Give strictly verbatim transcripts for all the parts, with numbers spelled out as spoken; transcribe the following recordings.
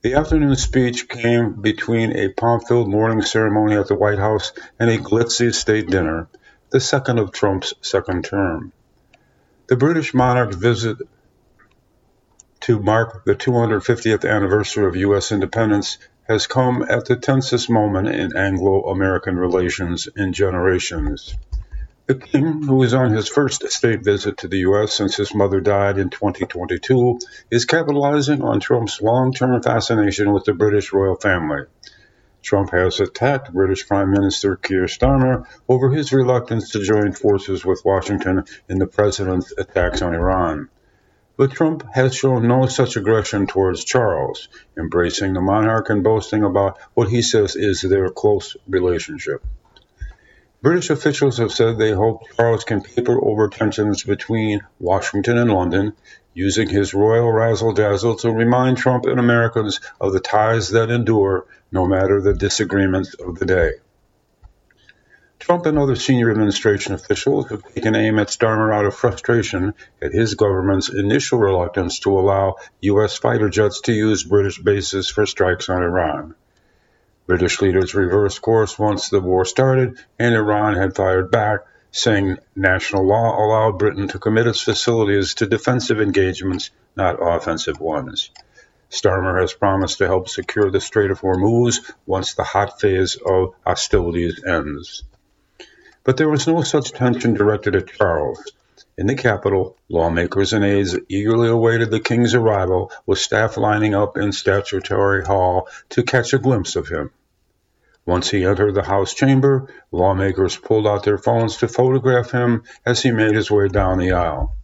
The afternoon speech came between a pomp-filled morning ceremony at the White House and a glitzy state dinner, the second of Trump's second term. The British monarch's visit to mark the two hundred fiftieth anniversary of U S independence has come at the tensest moment in Anglo-American relations in generations. The king, who is on his first state visit to the U S since his mother died in twenty twenty-two, is capitalizing on Trump's long-term fascination with the British royal family. Trump has attacked British Prime Minister Keir Starmer over his reluctance to join forces with Washington in the president's attacks on Iran. But Trump has shown no such aggression towards Charles, embracing the monarch and boasting about what he says is their close relationship. British officials have said they hope Charles can paper over tensions between Washington and London, using his royal razzle-dazzle to remind Trump and Americans of the ties that endure no matter the disagreements of the day. Trump and other senior administration officials have taken aim at Starmer out of frustration at his government's initial reluctance to allow U S fighter jets to use British bases for strikes on Iran. British leaders reversed course once the war started, and Iran had fired back, saying national law allowed Britain to commit its facilities to defensive engagements, not offensive ones. Starmer has promised to help secure the Strait of Hormuz once the hot phase of hostilities ends. But there was no such tension directed at Charles. In the capital, lawmakers and aides eagerly awaited the king's arrival, with staff lining up in Statuary Hall to catch a glimpse of him. Once he entered the House chamber, lawmakers pulled out their phones to photograph him as he made his way down the aisle.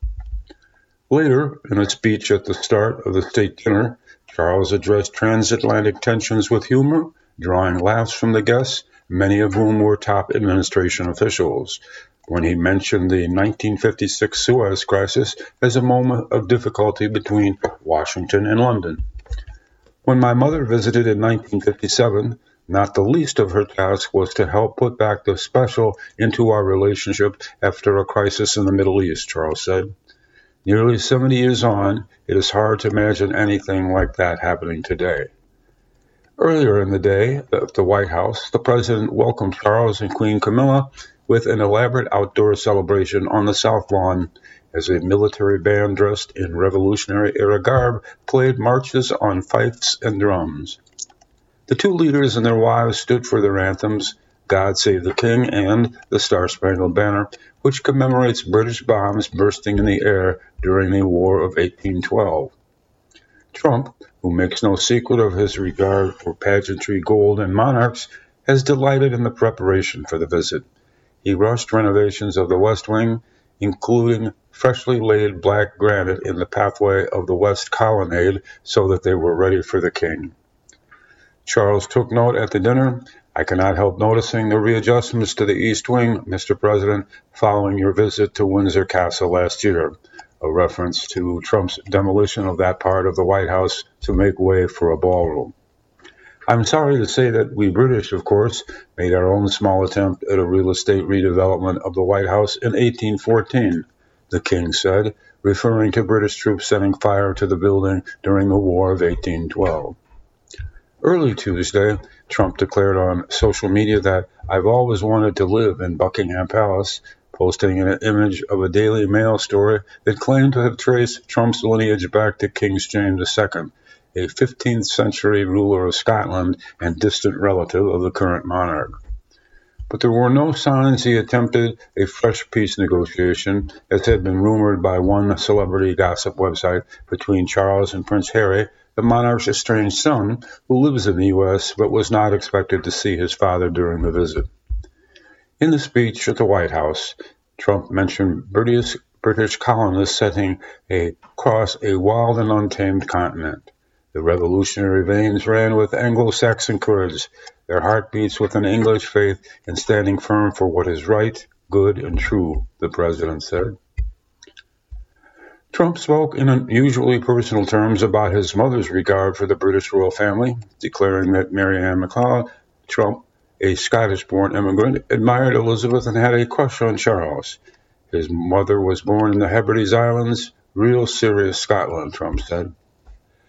Later, in a speech at the start of the state dinner, Charles addressed transatlantic tensions with humor, drawing laughs from the guests, many of whom were top administration officials, when he mentioned the nineteen fifty-six Suez Crisis as a moment of difficulty between Washington and London. When my mother visited in nineteen fifty-seven, not the least of her tasks was to help put back the special into our relationship after a crisis in the Middle East, Charles said. Nearly seventy years on, it is hard to imagine anything like that happening today. Earlier in the day, at the White House, the president welcomed Charles and Queen Camilla with an elaborate outdoor celebration on the South Lawn as a military band dressed in Revolutionary-era garb played marches on fifes and drums. The two leaders and their wives stood for their anthems, God Save the King and the Star-Spangled Banner, which commemorates British bombs bursting in the air during the War of eighteen twelve. Trump, who makes no secret of his regard for pageantry, gold, and monarchs, has delighted in the preparation for the visit. He rushed renovations of the West Wing, including freshly laid black granite in the pathway of the West Colonnade, so that they were ready for the king. Charles took note at the dinner. I cannot help noticing the readjustments to the East Wing, Mister President, following your visit to Windsor Castle last year, a reference to Trump's demolition of that part of the White House to make way for a ballroom. I'm sorry to say that we British, of course, made our own small attempt at a real estate redevelopment of the White House in eighteen fourteen, the king said, referring to British troops setting fire to the building during the War of eighteen twelve. Early Tuesday, Trump declared on social media that I've always wanted to live in Buckingham Palace, posting an image of a Daily Mail story that claimed to have traced Trump's lineage back to King James the Second, a fifteenth century ruler of Scotland and distant relative of the current monarch. But there were no signs he attempted a fresh peace negotiation, as had been rumored by one celebrity gossip website, between Charles and Prince Harry, the monarch's estranged son, who lives in the U S but was not expected to see his father during the visit. In the speech at the White House, Trump mentioned British, British colonists setting across a wild and untamed continent. The revolutionary veins ran with Anglo-Saxon courage, their heartbeats with an English faith and standing firm for what is right, good, and true, the president said. Trump spoke in unusually personal terms about his mother's regard for the British royal family, declaring that Mary Ann MacLeod, Trump, a Scottish-born immigrant, admired Elizabeth and had a crush on Charles. His mother was born in the Hebrides Islands, real serious Scotland, Trump said.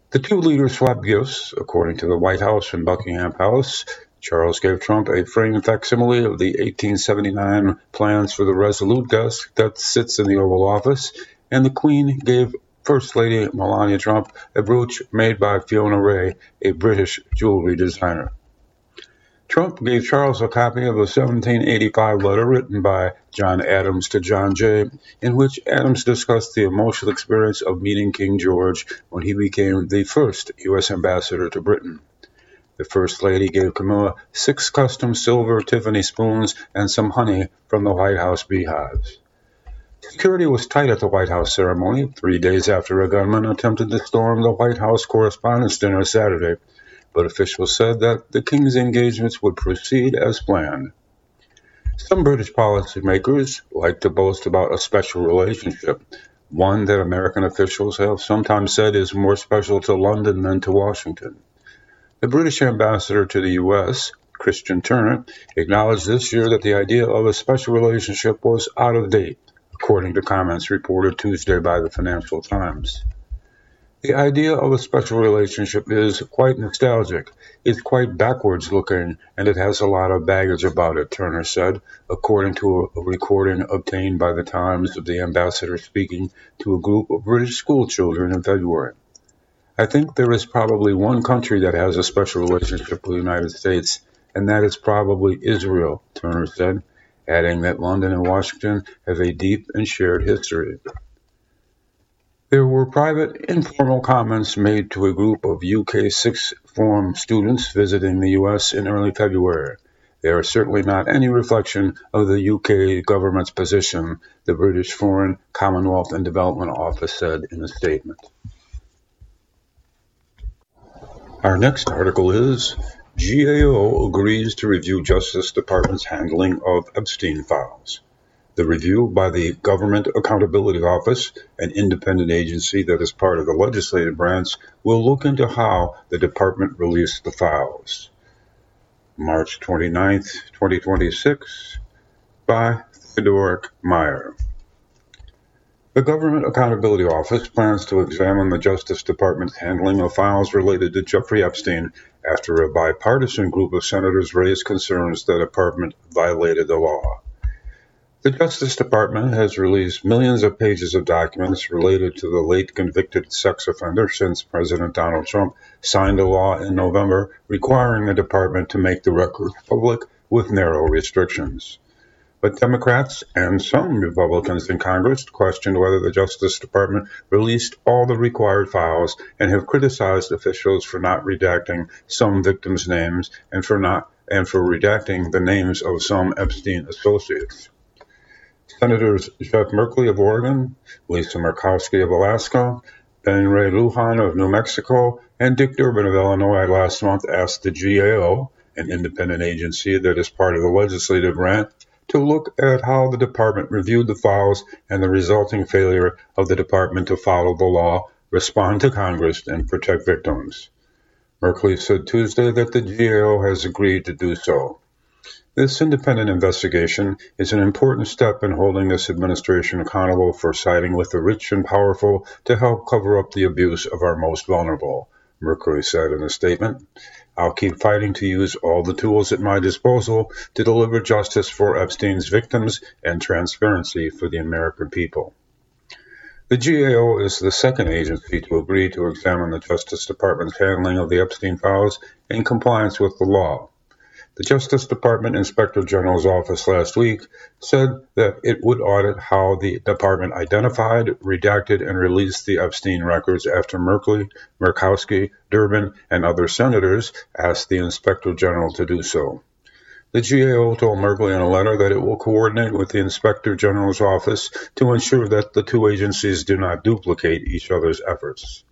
The two leaders swapped gifts, according to the White House and Buckingham Palace. Charles gave Trump a framed facsimile of the eighteen seventy-nine plans for the Resolute desk that sits in the Oval Office, and the Queen gave First Lady Melania Trump a brooch made by Fiona Ray, a British jewelry designer. Trump gave Charles a copy of a seventeen eighty-five letter written by John Adams to John Jay, in which Adams discussed the emotional experience of meeting King George when he became the first U S ambassador to Britain. The First Lady gave Camilla six custom silver Tiffany spoons and some honey from the White House beehives. Security was tight at the White House ceremony, three days after a gunman attempted to storm the White House Correspondents' Dinner Saturday, but officials said that the King's engagements would proceed as planned. Some British policymakers like to boast about a special relationship, one that American officials have sometimes said is more special to London than to Washington. The British ambassador to the U S, Christian Turner, acknowledged this year that the idea of a special relationship was out of date, according to comments reported Tuesday by the Financial Times. The idea of a special relationship is quite nostalgic, it's quite backwards looking, and it has a lot of baggage about it, Turner said, according to a recording obtained by the Times of the ambassador speaking to a group of British school children in February. I think there is probably one country that has a special relationship with the United States, and that is probably Israel, Turner said, adding that London and Washington have a deep and shared history. There were private, informal comments made to a group of U K sixth form students visiting the U S in early February. They are certainly not any reflection of the U K government's position, the British Foreign, Commonwealth and Development Office said in a statement. Our next article is, G A O agrees to review Justice Department's handling of Epstein files. The review by the Government Accountability Office, an independent agency that is part of the legislative branch, will look into how the department released the files. March twenty-ninth, twenty twenty-six, by Theodoric Meyer. The Government Accountability Office plans to examine the Justice Department's handling of files related to Jeffrey Epstein after a bipartisan group of senators raised concerns that the department violated the law. The Justice Department has released millions of pages of documents related to the late convicted sex offender since President Donald Trump signed a law in November requiring the department to make the records public with narrow restrictions. But Democrats and some Republicans in Congress questioned whether the Justice Department released all the required files and have criticized officials for not redacting some victims' names and for not and for redacting the names of some Epstein associates. Senators Jeff Merkley of Oregon, Lisa Murkowski of Alaska, Ben Ray Lujan of New Mexico, and Dick Durbin of Illinois last month asked the G A O, an independent agency that is part of the legislative branch, to look at how the department reviewed the files and the resulting failure of the department to follow the law, respond to Congress, and protect victims. Merkley said Tuesday that the G A O has agreed to do so. This independent investigation is an important step in holding this administration accountable for siding with the rich and powerful to help cover up the abuse of our most vulnerable, Merkley said in a statement. I'll keep fighting to use all the tools at my disposal to deliver justice for Epstein's victims and transparency for the American people. The G A O is the second agency to agree to examine the Justice Department's handling of the Epstein files in compliance with the law. The Justice Department Inspector General's office last week said that it would audit how the department identified, redacted, and released the Epstein records after Merkley, Murkowski, Durbin, and other senators asked the Inspector General to do so. The G A O told Merkley in a letter that it will coordinate with the Inspector General's office to ensure that the two agencies do not duplicate each other's efforts.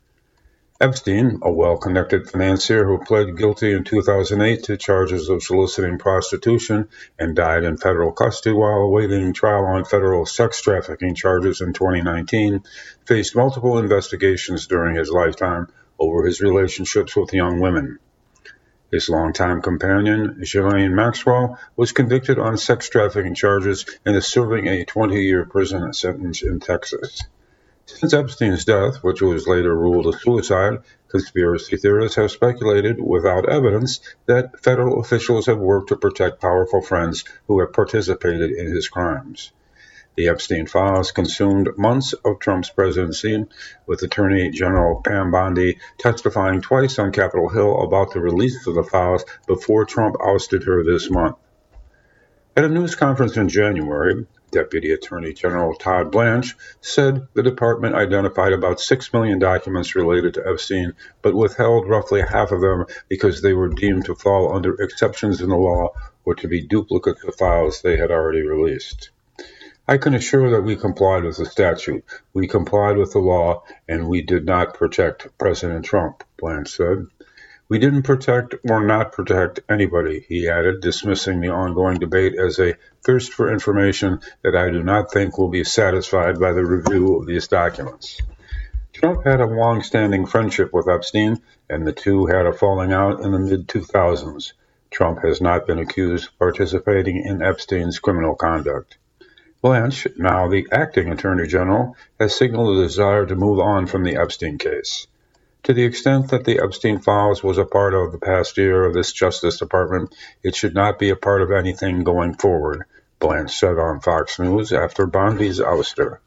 Epstein, a well-connected financier who pled guilty in two thousand eight to charges of soliciting prostitution and died in federal custody while awaiting trial on federal sex trafficking charges in twenty nineteen, faced multiple investigations during his lifetime over his relationships with young women. His longtime companion, Ghislaine Maxwell, was convicted on sex trafficking charges and is serving a twenty-year prison sentence in Texas. Since Epstein's death, which was later ruled a suicide, conspiracy theorists have speculated, without evidence, that federal officials have worked to protect powerful friends who have participated in his crimes. The Epstein files consumed months of Trump's presidency, with Attorney General Pam Bondi testifying twice on Capitol Hill about the release of the files before Trump ousted her this month. At a news conference in January, Deputy Attorney General Todd Blanche said the department identified about six million documents related to Epstein, but withheld roughly half of them because they were deemed to fall under exceptions in the law or to be duplicates of files they had already released. I can assure that we complied with the statute, we complied with the law, and we did not protect President Trump, Blanche said. We didn't protect or not protect anybody, he added, dismissing the ongoing debate as a thirst for information that I do not think will be satisfied by the review of these documents. Trump had a long-standing friendship with Epstein, and the two had a falling out in the mid two thousands. Trump has not been accused of participating in Epstein's criminal conduct. Blanche, now the acting Attorney General, has signaled a desire to move on from the Epstein case. To the extent that the Epstein files was a part of the past year of this Justice Department, it should not be a part of anything going forward, Blanche said on Fox News after Bondi's ouster.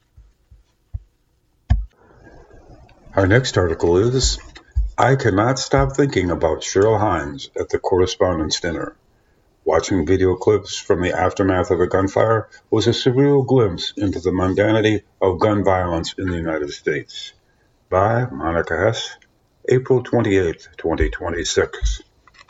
Our next article is, I cannot stop thinking about Cheryl Hines at the Correspondents' Dinner. Watching video clips from the aftermath of a gunfire was a surreal glimpse into the mundanity of gun violence in the United States. By Monica Hess, April twenty-eighth, twenty twenty-six.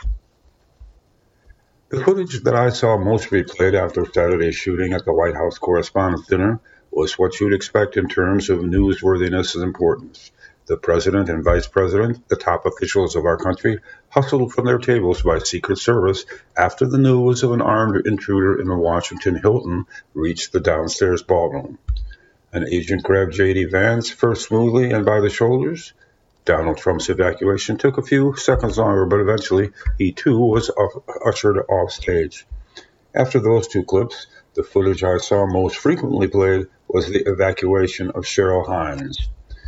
The footage that I saw most replayed after Saturday's shooting at the White House Correspondents' Dinner was what you'd expect in terms of newsworthiness and importance. The President and Vice President, the top officials of our country, hustled from their tables by Secret Service after the news of an armed intruder in the Washington Hilton reached the downstairs ballroom. An agent grabbed J D Vance first smoothly and by the shoulders. Donald Trump's evacuation took a few seconds longer, but eventually he too was ushered off stage. After those two clips, the footage I saw most frequently played was the evacuation of Cheryl Hines.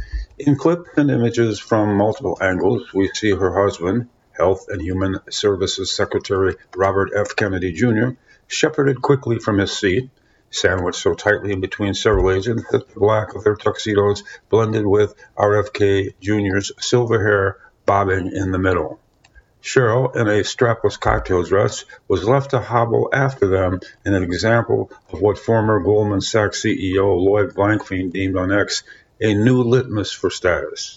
In clips and images from multiple angles, we see her husband, Health and Human Services Secretary Robert F. Kennedy Junior, shepherded quickly from his seat, sandwiched so tightly in between several agents that the black of their tuxedos blended with R F K Junior's silver hair bobbing in the middle. Cheryl, in a strapless cocktail dress, was left to hobble after them in an example of what former Goldman Sachs C E O Lloyd Blankfein deemed on X a new litmus for status.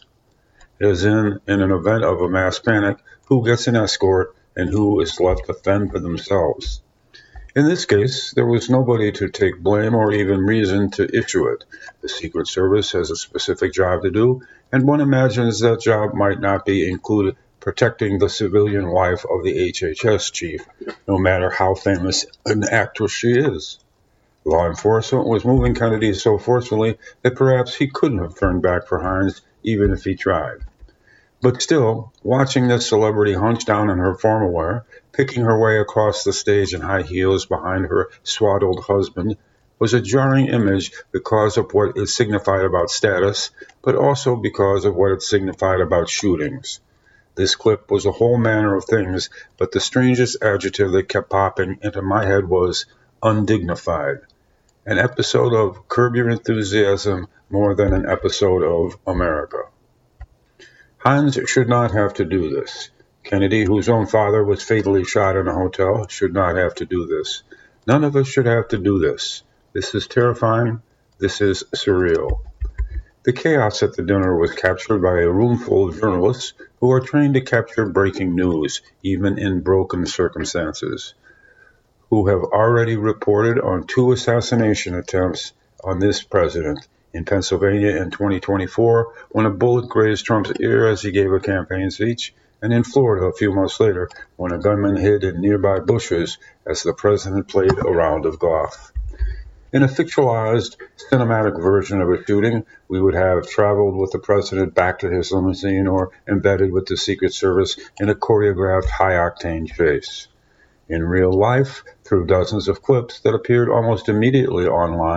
As in, in an event of a mass panic, who gets an escort and who is left to fend for themselves. In this case, there was nobody to take blame or even reason to issue it. The Secret Service has a specific job to do, and one imagines that job might not be included protecting the civilian wife of the H H S chief, no matter how famous an actress she is. Law enforcement was moving Kennedy so forcefully that perhaps he couldn't have turned back for Hines even if he tried. But still, watching this celebrity hunch down in her formal wear, picking her way across the stage in high heels behind her swaddled husband, was a jarring image because of what it signified about status, but also because of what it signified about shootings. This clip was a whole manner of things, but the strangest adjective that kept popping into my head was undignified. An episode of Curb Your Enthusiasm more than an episode of America. Hines should not have to do this. Kennedy, whose own father was fatally shot in a hotel, should not have to do this. None of us should have to do this. This is terrifying. This is surreal. The chaos at the dinner was captured by a room full of journalists who are trained to capture breaking news, even in broken circumstances, who have already reported on two assassination attempts on this president, in Pennsylvania in twenty twenty-four, when a bullet grazed Trump's ear as he gave a campaign speech, and in Florida a few months later, when a gunman hid in nearby bushes as the president played a round of golf. In a fictionalized, cinematic version of a shooting, we would have traveled with the president back to his limousine or embedded with the Secret Service in a choreographed high-octane chase. In real life, through dozens of clips that appeared almost immediately online,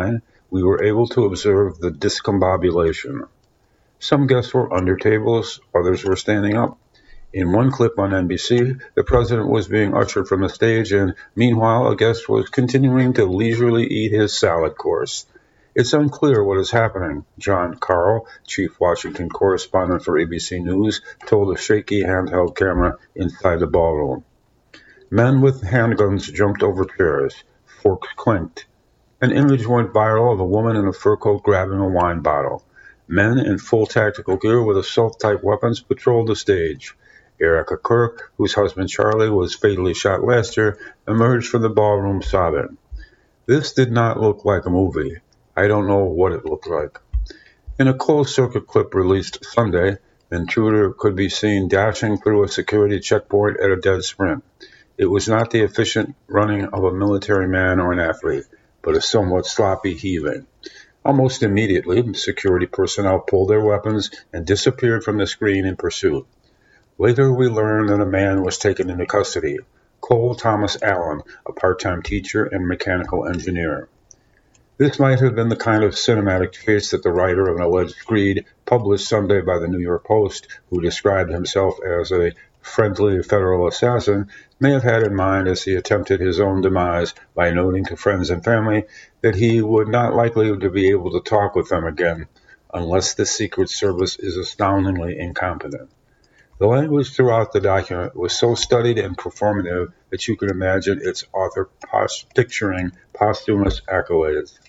we were able to observe the discombobulation. Some guests were under tables, others were standing up. In one clip on N B C, the president was being ushered from the stage, and meanwhile, a guest was continuing to leisurely eat his salad course. It's unclear what is happening, John Carl, chief Washington correspondent for A B C News, told a shaky handheld camera inside the ballroom. Men with handguns jumped over chairs. Forks clinked. An image went viral of a woman in a fur coat grabbing a wine bottle. Men in full tactical gear with assault-type weapons patrolled the stage. Erica Kirk, whose husband Charlie was fatally shot last year, emerged from the ballroom sobbing. This did not look like a movie. I don't know what it looked like. In a closed-circuit clip released Sunday, the intruder could be seen dashing through a security checkpoint at a dead sprint. It was not the efficient running of a military man or an athlete, but a somewhat sloppy heaving. Almost immediately, security personnel pulled their weapons and disappeared from the screen in pursuit. Later, we learned that a man was taken into custody, Cole Thomas Allen, a part-time teacher and mechanical engineer. This might have been the kind of cinematic chase that the writer of an alleged screed published Sunday by the New York Post, who described himself as a friendly federal assassin, may have had in mind as he attempted his own demise by noting to friends and family that he would not likely to be able to talk with them again unless the Secret Service is astoundingly incompetent. The language throughout the document was so studied and performative that you can imagine its author pos- picturing posthumous accolades.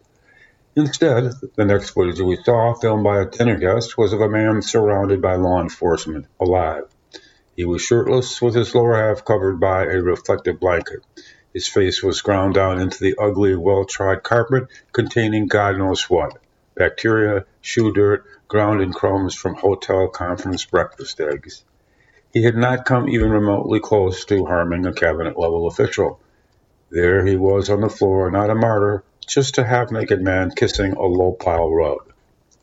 Instead, the next footage we saw, filmed by a dinner guest, was of a man surrounded by law enforcement, alive. He was shirtless, with his lower half covered by a reflective blanket. His face was ground down into the ugly, well-trod carpet containing God knows what. Bacteria, shoe dirt, ground in crumbs from hotel conference breakfast eggs. He had not come even remotely close to harming a cabinet-level official. There he was on the floor, not a martyr, just a half-naked man kissing a low-pile rug.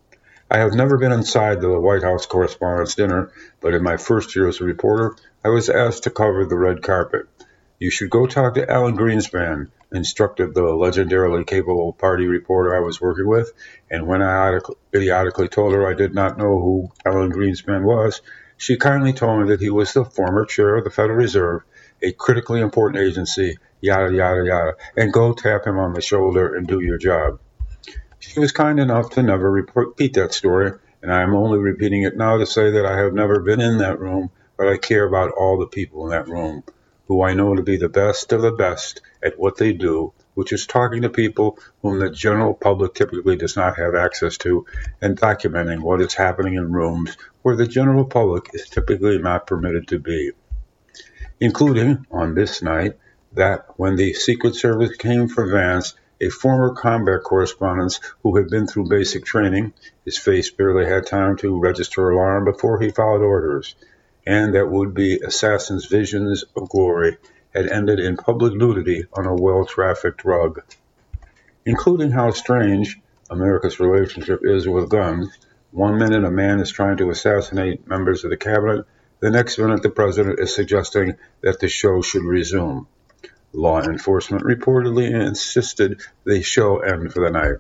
I have never been inside the White House Correspondents' Dinner, but in my first year as a reporter, I was asked to cover the red carpet. You should go talk to Alan Greenspan, instructed the legendarily capable party reporter I was working with, and when I idiotically told her I did not know who Alan Greenspan was, she kindly told me that he was the former chair of the Federal Reserve, a critically important agency, yada, yada, yada, and go tap him on the shoulder and do your job. She was kind enough to never repeat that story, and I am only repeating it now to say that I have never been in that room, but I care about all the people in that room, who I know to be the best of the best at what they do, which is talking to people whom the general public typically does not have access to, and documenting what is happening in rooms where the general public is typically not permitted to be. Including, on this night, that when the Secret Service came for Vance, a former combat correspondent who had been through basic training, his face barely had time to register alarm before he followed orders, and that would-be assassin's visions of glory had ended in public nudity on a well-trafficked rug. Including how strange America's relationship is with guns, one minute a man is trying to assassinate members of the cabinet, the next minute the president is suggesting that the show should resume. Law enforcement reportedly insisted the show end for the night.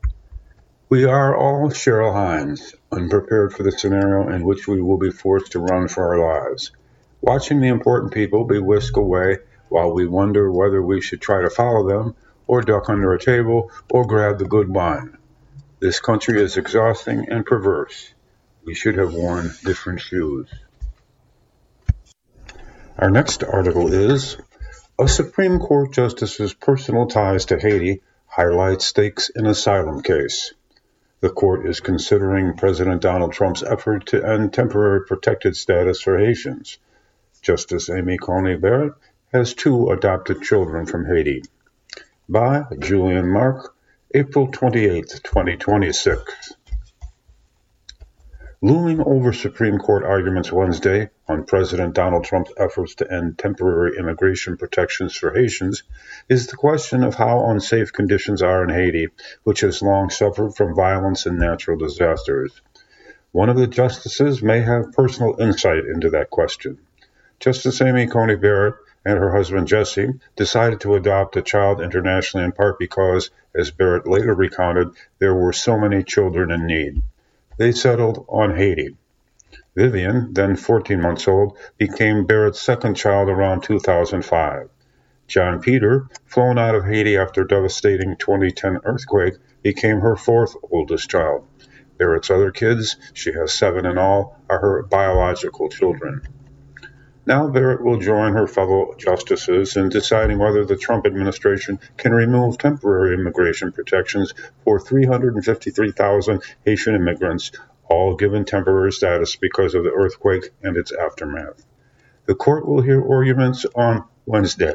We are all Cheryl Hines, unprepared for the scenario in which we will be forced to run for our lives, watching the important people be whisked away while we wonder whether we should try to follow them, or duck under a table, or grab the good wine. This country is exhausting and perverse. We should have worn different shoes. Our next article is, a Supreme Court justice's personal ties to Haiti highlight stakes in asylum case. The court is considering President Donald Trump's effort to end temporary protected status for Haitians. Justice Amy Coney Barrett has two adopted children from Haiti. By Julian Mark, April twenty-eighth, twenty twenty-six. Looming over Supreme Court arguments Wednesday on President Donald Trump's efforts to end temporary immigration protections for Haitians is the question of how unsafe conditions are in Haiti, which has long suffered from violence and natural disasters. One of the justices may have personal insight into that question. Justice Amy Coney Barrett, and her husband Jesse decided to adopt a child internationally, in part because, as Barrett later recounted, there were so many children in need. They settled on Haiti. Vivian, then fourteen months old, became Barrett's second child around two thousand five. John Peter, flown out of Haiti after a devastating twenty ten earthquake, became her fourth oldest child. Barrett's other kids, she has seven in all, are her biological children. Now Barrett will join her fellow justices in deciding whether the Trump administration can remove temporary immigration protections for three hundred fifty-three thousand Haitian immigrants, all given temporary status because of the earthquake and its aftermath. The court will hear arguments on Wednesday.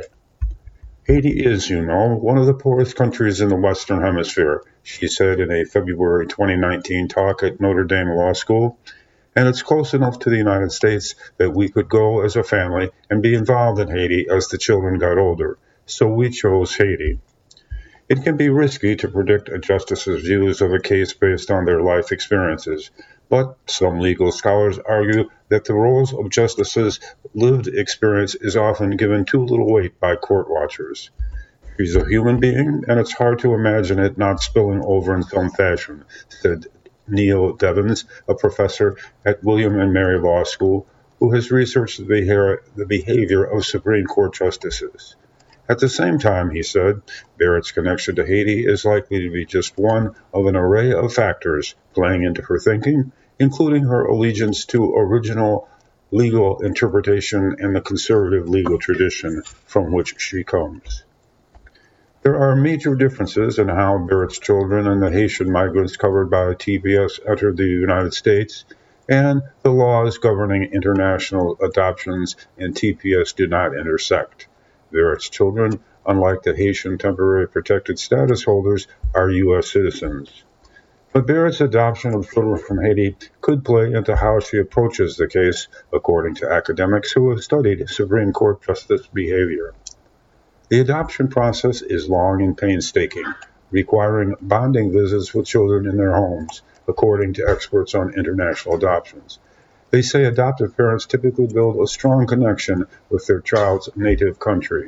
Haiti is, you know, one of the poorest countries in the Western Hemisphere, she said in a February twenty nineteen talk at Notre Dame Law School, and it's close enough to the United States that we could go as a family and be involved in Haiti as the children got older, so we chose Haiti. It can be risky to predict a justice's views of a case based on their life experiences, but some legal scholars argue that the roles of justices' lived experience is often given too little weight by court watchers. She's a human being, and it's hard to imagine it not spilling over in some fashion, said Neil Devins, a professor at William and Mary Law School, who has researched the behavior of Supreme Court justices. At the same time, he said, Barrett's connection to Haiti is likely to be just one of an array of factors playing into her thinking, including her allegiance to original legal interpretation and the conservative legal tradition from which she comes. There are major differences in how Barrett's children and the Haitian migrants covered by T P S entered the United States, and the laws governing international adoptions and T P S do not intersect. Barrett's children, unlike the Haitian temporary protected status holders, are U S citizens. But Barrett's adoption of children from Haiti could play into how she approaches the case, according to academics who have studied Supreme Court justice behavior. The adoption process is long and painstaking, requiring bonding visits with children in their homes, according to experts on international adoptions. They say adoptive parents typically build a strong connection with their child's native country.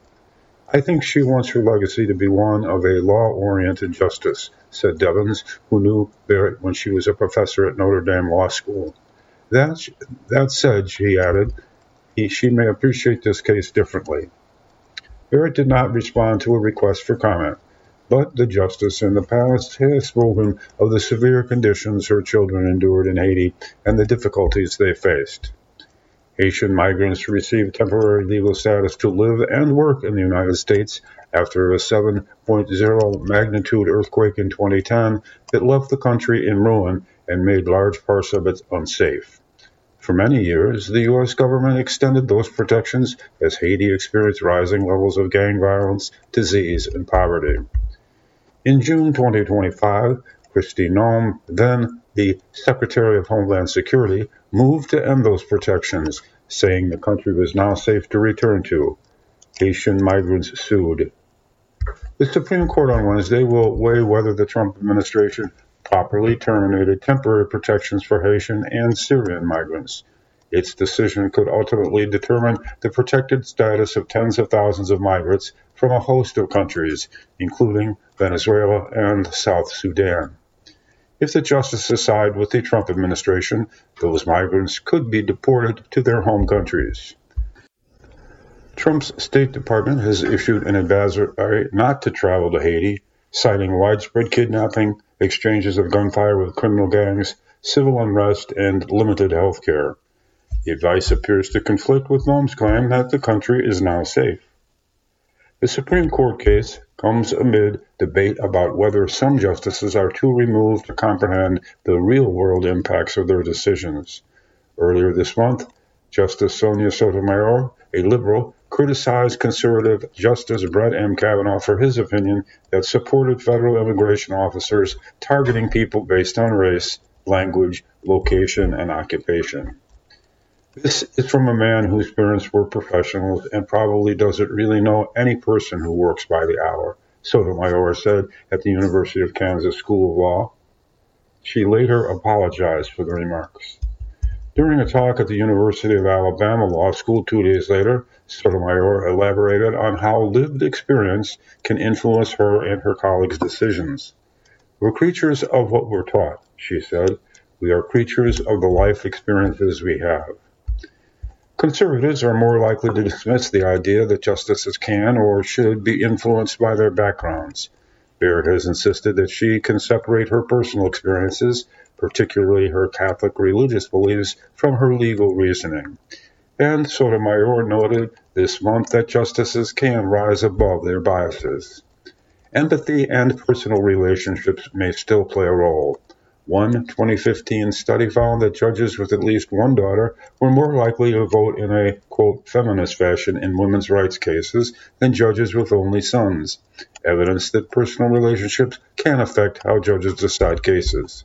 I think she wants her legacy to be one of a law-oriented justice, said Devins, who knew Barrett when she was a professor at Notre Dame Law School. That, that said, she added, he, she may appreciate this case differently. Barrett did not respond to a request for comment, but the justice in the past has spoken of the severe conditions her children endured in Haiti and the difficulties they faced. Haitian migrants received temporary legal status to live and work in the United States after a seven point oh magnitude earthquake in twenty ten that left the country in ruin and made large parts of it unsafe. For many years, the U S government extended those protections as Haiti experienced rising levels of gang violence, disease, and poverty. In June twenty twenty-five, Kristi Noem, then the Secretary of Homeland Security, moved to end those protections, saying the country was now safe to return to. Haitian migrants sued. The Supreme Court on Wednesday will weigh whether the Trump administration properly terminated temporary protections for Haitian and Syrian migrants. Its decision could ultimately determine the protected status of tens of thousands of migrants from a host of countries, including Venezuela and South Sudan. If the justices side with the Trump administration, those migrants could be deported to their home countries. Trump's State Department has issued an advisory not to travel to Haiti, citing widespread kidnapping, exchanges of gunfire with criminal gangs, civil unrest, and limited health care. The advice appears to conflict with Noem's claim that the country is now safe. The Supreme Court case comes amid debate about whether some justices are too removed to comprehend the real-world impacts of their decisions. Earlier this month, Justice Sonia Sotomayor, a liberal, criticized conservative Justice Brett M. Kavanaugh for his opinion that supported federal immigration officers targeting people based on race, language, location, and occupation. This is from a man whose parents were professionals and probably doesn't really know any person who works by the hour, Sotomayor said at the University of Kansas School of Law. She later apologized for the remarks. During a talk at the University of Alabama Law School two days later, Sotomayor elaborated on how lived experience can influence her and her colleagues' decisions. "We're creatures of what we're taught," she said. "We are creatures of the life experiences we have." Conservatives are more likely to dismiss the idea that justices can or should be influenced by their backgrounds. Barrett has insisted that she can separate her personal experiences, particularly her Catholic religious beliefs, from her legal reasoning. And Sotomayor noted this month that justices can rise above their biases. Empathy and personal relationships may still play a role. One twenty fifteen study found that judges with at least one daughter were more likely to vote in a, quote, feminist fashion in women's rights cases than judges with only sons, evidence that personal relationships can affect how judges decide cases.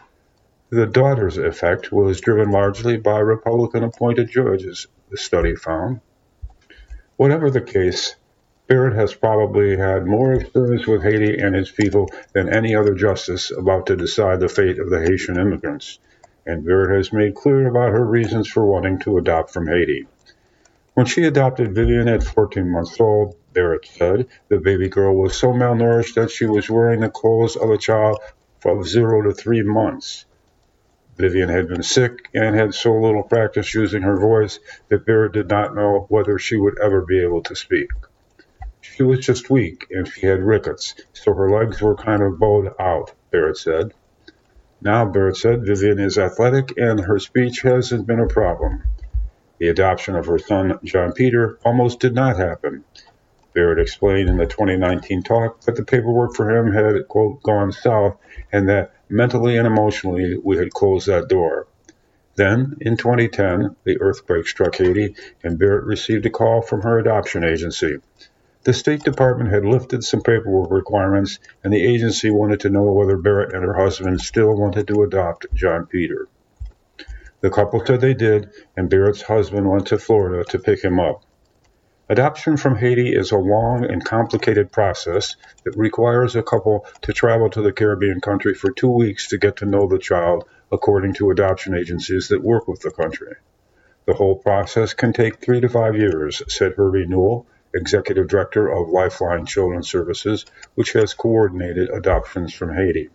The daughter's effect was driven largely by Republican-appointed judges, the study found. Whatever the case, Barrett has probably had more experience with Haiti and its people than any other justice about to decide the fate of the Haitian immigrants, and Barrett has made clear about her reasons for wanting to adopt from Haiti. When she adopted Vivian at fourteen months old, Barrett said, the baby girl was so malnourished that she was wearing the clothes of a child from zero to three months. Vivian had been sick and had so little practice using her voice that Barrett did not know whether she would ever be able to speak. She was just weak, and she had rickets, so her legs were kind of bowed out, Barrett said. Now, Barrett said, Vivian is athletic, and her speech hasn't been a problem. The adoption of her son, John Peter, almost did not happen. Barrett explained in the twenty nineteen talk that the paperwork for him had, quote, gone south, and that mentally and emotionally we had closed that door. Then, in twenty ten, the earthquake struck Haiti, and Barrett received a call from her adoption agency. The State Department had lifted some paperwork requirements, and the agency wanted to know whether Barrett and her husband still wanted to adopt John Peter. The couple said they did, and Barrett's husband went to Florida to pick him up. Adoption from Haiti is a long and complicated process that requires a couple to travel to the Caribbean country for two weeks to get to know the child, according to adoption agencies that work with the country. The whole process can take three to five years, said Herbie Newell, Executive Director of Lifeline Children's Services, which has coordinated adoptions from Haiti.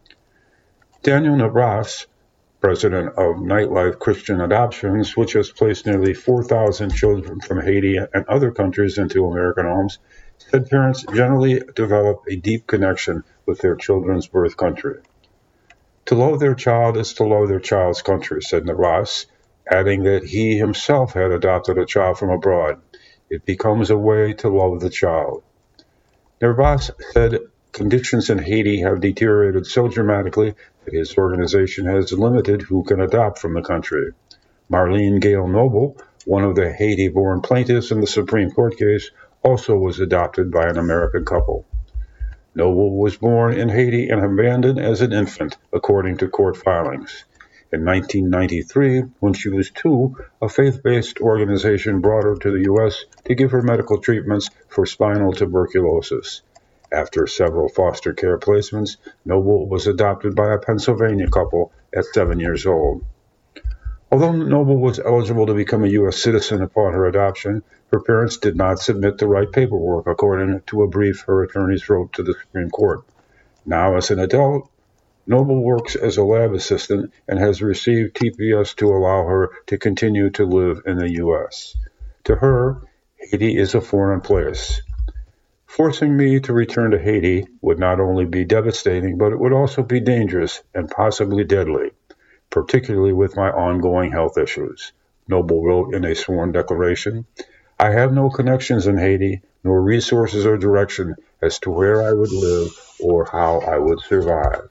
Daniel Navras, President of Nightlife Christian Adoptions, which has placed nearly four thousand children from Haiti and other countries into American homes, said parents generally develop a deep connection with their children's birth country. To love their child is to love their child's country, said Navras, adding that he himself had adopted a child from abroad. It becomes a way to love the child. Navras said conditions in Haiti have deteriorated so dramatically that his organization has limited who can adopt from the country. Marlene Gail Noble, one of the Haiti-born plaintiffs in the Supreme Court case, also was adopted by an American couple. Noble was born in Haiti and abandoned as an infant, according to court filings. In nineteen ninety-three, when she was two, a faith-based organization brought her to the U S to give her medical treatments for spinal tuberculosis. After several foster care placements, Noble was adopted by a Pennsylvania couple at seven years old. Although Noble was eligible to become a U S citizen upon her adoption, her parents did not submit the right paperwork, according to a brief her attorneys wrote to the Supreme Court. Now, as an adult, Noble works as a lab assistant and has received T P S to allow her to continue to live in the U S. To her, Haiti is a foreign place. Forcing me to return to Haiti would not only be devastating, but it would also be dangerous and possibly deadly, particularly with my ongoing health issues, Noble wrote in a sworn declaration. I have no connections in Haiti, nor resources or direction as to where I would live or how I would survive.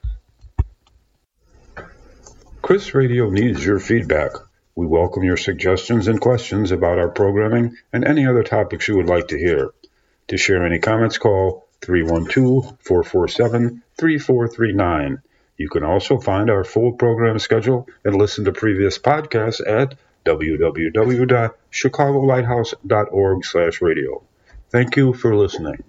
Chris Radio needs your feedback. We welcome your suggestions and questions about our programming and any other topics you would like to hear. To share any comments, call three one two, four four seven, three four three nine. You can also find our full program schedule and listen to previous podcasts at w w w dot chicago lighthouse dot org slash radio. Thank you for listening.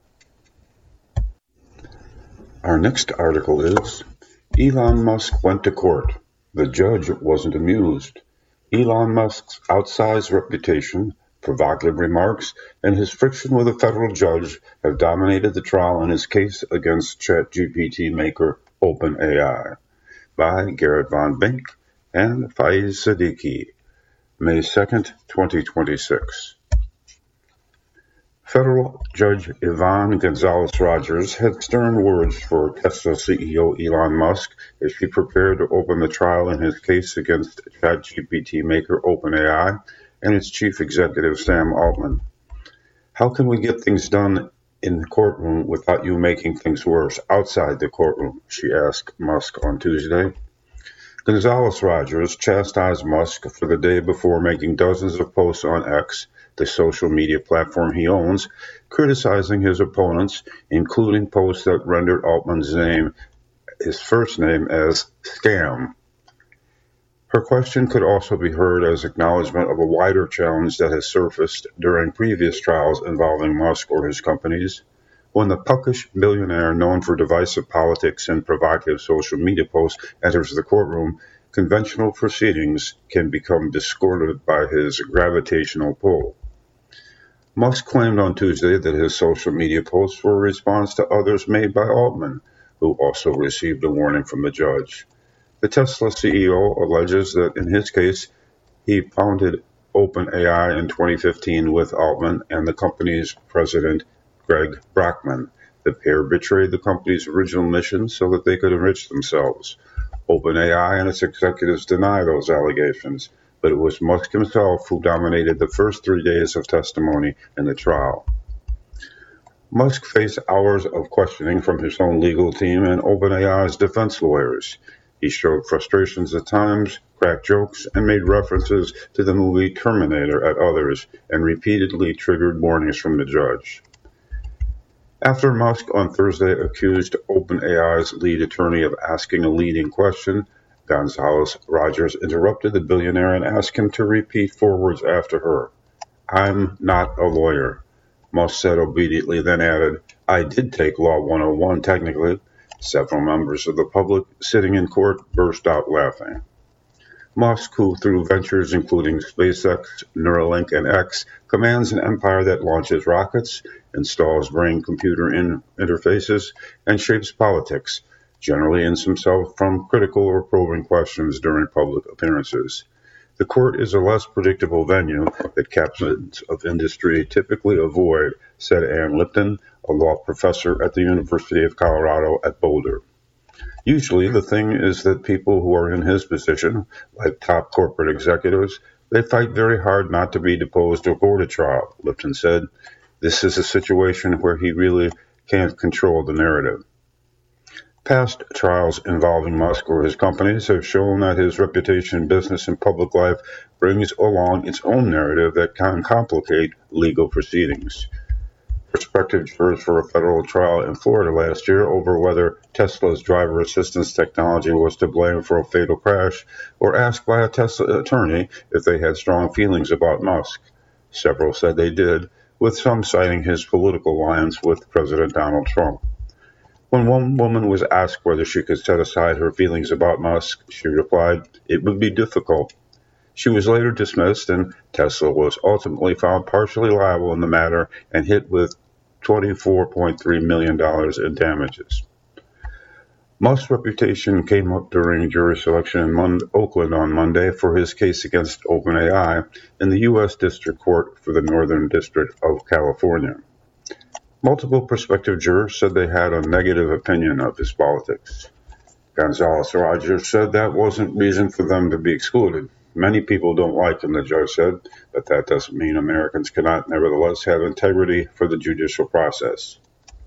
Our next article is Elon Musk went to court. The judge wasn't amused. Elon Musk's outsized reputation, provocative remarks, and his friction with a federal judge have dominated the trial in his case against ChatGPT maker OpenAI. By Garrett Von Bink and Faiz Siddiqui, May second, twenty twenty-six. Federal Judge Yvonne Gonzalez-Rogers had stern words for Tesla C E O Elon Musk as she prepared to open the trial in his case against ChatGPT maker OpenAI and its chief executive Sam Altman. "How can we get things done in the courtroom without you making things worse outside the courtroom?" she asked Musk on Tuesday. Gonzalez-Rogers chastised Musk for the day before making dozens of posts on X, the social media platform he owns, criticizing his opponents, including posts that rendered Altman's name, his first name, as scam. Her question could also be heard as acknowledgement of a wider challenge that has surfaced during previous trials involving Musk or his companies. When the puckish billionaire known for divisive politics and provocative social media posts enters the courtroom, conventional proceedings can become distorted by his gravitational pull. Musk claimed on Tuesday that his social media posts were a response to others made by Altman, who also received a warning from the judge. The Tesla C E O alleges that in his case, he founded OpenAI in twenty fifteen with Altman and the company's president, Greg Brockman. The pair betrayed the company's original mission so that they could enrich themselves. OpenAI and its executives deny those allegations, but it was Musk himself who dominated the first three days of testimony in the trial. Musk faced hours of questioning from his own legal team and OpenAI's defense lawyers. He showed frustrations at times, cracked jokes, and made references to the movie Terminator at others, and repeatedly triggered warnings from the judge. After Musk on Thursday accused OpenAI's lead attorney of asking a leading question, Gonzalez-Rogers interrupted the billionaire and asked him to repeat four words after her. "I'm not a lawyer," Musk said obediently, then added, "I did take Law one oh one technically." Several members of the public sitting in court burst out laughing. Musk, who through ventures including SpaceX, Neuralink, and X, commands an empire that launches rockets, installs brain-computer in- interfaces, and shapes politics, generally insults himself from critical or probing questions during public appearances. The court is a less predictable venue that captains of industry typically avoid, said Ann Lipton, a law professor at the University of Colorado at Boulder. Usually the thing is that people who are in his position, like top corporate executives, they fight very hard not to be deposed or go to trial, Lipton said. This is a situation where he really can't control the narrative. Past trials involving Musk or his companies have shown that his reputation in business and public life brings along its own narrative that can complicate legal proceedings. Prospective jurors for a federal trial in Florida last year over whether Tesla's driver assistance technology was to blame for a fatal crash were asked by a Tesla attorney if they had strong feelings about Musk. Several said they did, with some citing his political alliance with President Donald Trump. When one woman was asked whether she could set aside her feelings about Musk, she replied, "It would be difficult." She was later dismissed, and Tesla was ultimately found partially liable in the matter and hit with twenty-four point three million dollars in damages. Musk's reputation came up during jury selection in Mon- Oakland on Monday for his case against OpenAI in the U S District Court for the Northern District of California. Multiple prospective jurors said they had a negative opinion of his politics. Gonzalez-Rogers said that wasn't reason for them to be excluded. Many people don't like him, the judge said, but that doesn't mean Americans cannot nevertheless have integrity for the judicial process.